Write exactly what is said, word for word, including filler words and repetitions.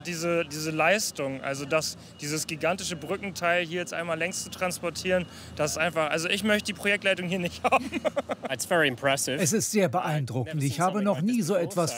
Diese, diese Leistung, also das, dieses gigantische Brückenteil hier jetzt einmal längs zu transportieren, das ist einfach, also ich möchte die Projektleitung hier nicht haben. Es ist sehr beeindruckend. Ich habe noch nie so etwas